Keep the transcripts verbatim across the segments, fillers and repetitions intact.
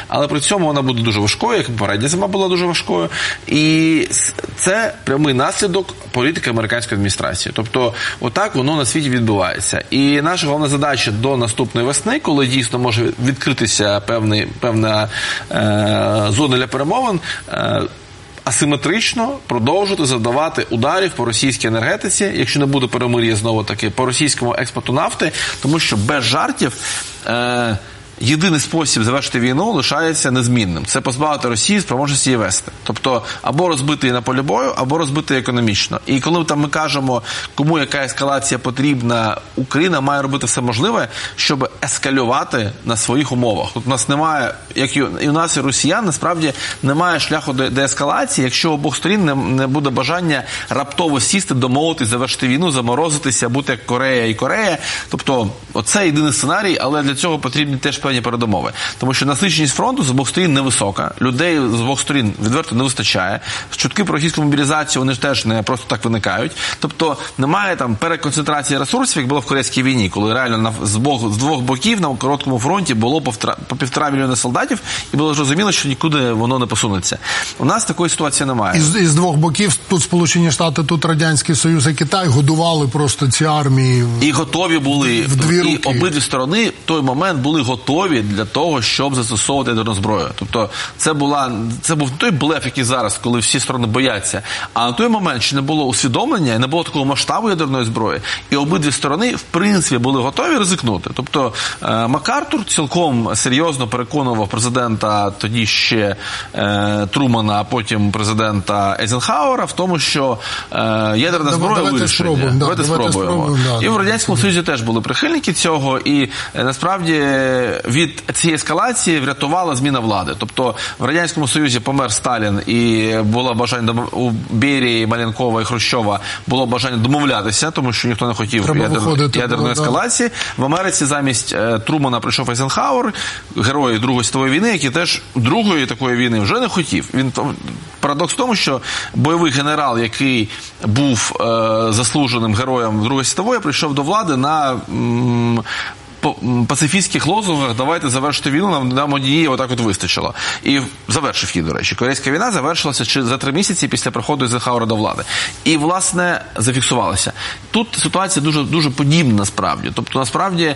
але при цьому вона буде дуже важкою, як попередня зима була дуже важкою. І це прямий наслідок політики американської адміністрації. Тобто, отак воно на світі відбувається. І наша головна задача до наступної весни, коли дійсно може відкритися певний, певна е, зона для перемовин, е, асиметрично продовжувати завдавати ударів по російській енергетиці, якщо не буде перемир'я знову-таки, по російському експорту нафти, тому що без жартів е, єдиний спосіб завершити війну лишається незмінним. Це позбавити Росії спроможності її вести. Тобто, або розбити її на полі бою, або розбити економічно. І коли там ми кажемо, кому яка ескалація потрібна, Україна має робити все можливе, щоб ескалювати на своїх умовах. Тут у нас немає, як і у нас, і росіян, насправді немає шляху до деескалації, якщо у обох сторін не, не буде бажання раптово сісти, домовитись, завершити війну, заморозитися, бути як Корея і Корея. Тобто, оце єдиний сценарій, але для цього потрібні теж певні передумови. Тому що насиченість фронту з обох сторін невисока. Людей з обох сторін відверто не вистачає. Чутки про російську мобілізацію, вони ж теж не просто так виникають. Тобто немає там переконцентрації ресурсів, як було в Корейській війні, коли реально на, з, бок, з двох боків на короткому фронті було по, по півтора мільйони солдатів, і було зрозуміло, що нікуди воно не посунеться. У нас такої ситуації немає. Із, із двох боків, тут Сполучені Штати, тут Радянський Союз і Китай годували просто ці армії. І готові були. В дві руки. І обидві сторони в той момент були готові для того, щоб застосовувати ядерну зброю. Тобто це була, це був той блеф, який зараз, коли всі сторони бояться. А на той момент ще не було усвідомлення, і не було такого масштабу ядерної зброї. І обидві сторони, в принципі, були готові ризикнути. Тобто е, МакАртур цілком серйозно переконував президента тоді ще е, Трумана, а потім президента Ейзенхауера в тому, що е, ядерна зброя вирішення. Да, давайте спробуємо. Да, і в Радянському да. Союзі теж були прихильники цього, і е, насправді від цієї ескалації врятувала зміна влади. Тобто в Радянському Союзі помер Сталін і було бажання у Берії, Маленкова і Хрущова було бажання домовлятися, тому що ніхто не хотів ядер... ядерної ескалації. В Америці замість е, Трумана прийшов Ейзенхауер, герой Другої світової війни, який теж другої такої війни вже не хотів. Він парадокс в тому, що бойовий генерал, який був е, заслуженим героєм Другої світової, прийшов до влади на м, по пацифістських лозунгах «давайте завершити війну, нам, нам однієї отак от вистачило». І завершив її, до речі. Корейська війна завершилася за три місяці після приходу Ейзенхауера до влади. І, власне, зафіксувалася. Тут ситуація дуже, дуже подібна, насправді. Тобто, насправді,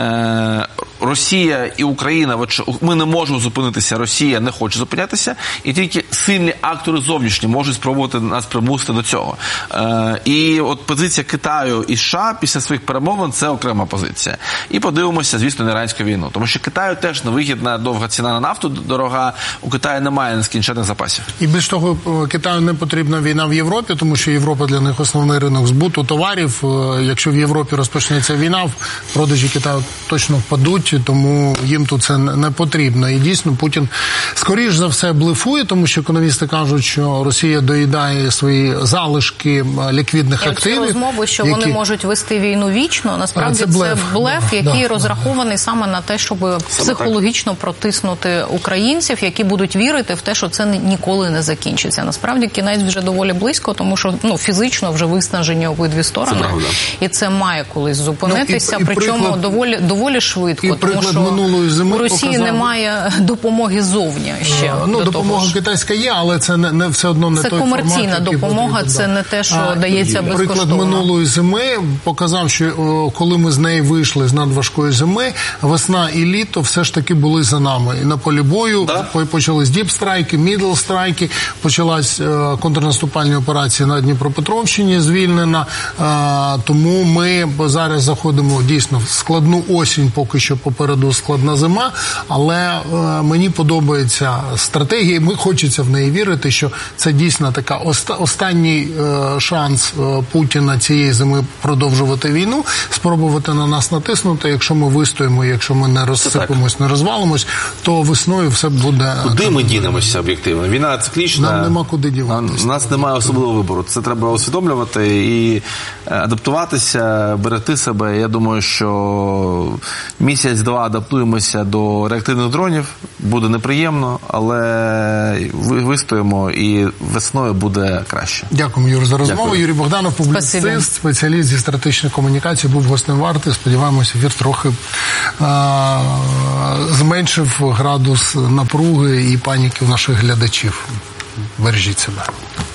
е Росія і Україна, ми не можемо зупинитися, Росія не хоче зупинятися, і тільки сильні актори зовнішні можуть спробувати нас примусити до цього. Е і от позиція Китаю і США після своїх перемовин – це окрема позиція. І подивимося, звісно, на іранську війну. Тому що Китаю теж невигідна довга ціна на нафту дорога, у Китаю немає нескінченних запасів. І більш того, Китаю не потрібна війна в Європі, тому що Європа для них основний ринок збуту товарів. Якщо в Європі розпочнеться війна, продажі Китаю точно впадуть, тому їм тут це не потрібно. І дійсно Путін, скоріш за все, блефує, тому що економісти кажуть, що Росія доїдає свої залишки ліквідних і активів. І розмови, що які... вони можуть вести війну вічно, насправді це блеф, це блеф да, який да, розрахований да. саме на те, щоб психологічно протиснути українців, які будуть вірити в те, що це ніколи не закінчиться. Насправді кінець вже доволі близько, тому що ну, фізично вже виснажені обидві сторони. Це і це має колись зупинитися, ну, і, і причому приклад, доволі, доволі швидко. І тому що зими у Росії показав... немає допомоги ззовні ще. Ну, до допомога того китайська є, але це не, не все одно не це той формат. Це комерційна допомога, потрібно, це да. не те, що а, дається безкоштовно. Приклад минулої зими показав, що о, коли ми з неї вийшли з надважкої зими, весна і літо все ж таки були за нами. І на полі бою да? почались діпстрайки, мідл-страйки, почалась е, контрнаступальні операції на Дніпропетровщині, звільнена. Е, тому ми зараз заходимо дійсно в складну осінь, поки що попереду складна зима, але е, мені подобається стратегія, ми хочеться в неї вірити, що це дійсно така оста, останній е, шанс е, Путіна цієї зими продовжувати війну, спробувати на нас натиснути. Якщо ми вистоїмо, якщо ми не розсипемось, не розвалимось, то весною все буде... Куди ми дінемося об'єктивно? Війна циклічна. Нам нема куди діватися. У нас немає особливого вибору. Це треба усвідомлювати і адаптуватися, берегти себе. Я думаю, що місія місяць-два адаптуємося до реактивних дронів, буде неприємно, але вистоїмо і весною буде краще. Дякуємо, Юр, за розмову. Дякую. Юрій Богданов, публіцист, спеціаліст зі стратегічної комунікації, був гостем «Варти». Сподіваємося, ефір трохи а, зменшив градус напруги і паніки у наших глядачів. Бережіть себе.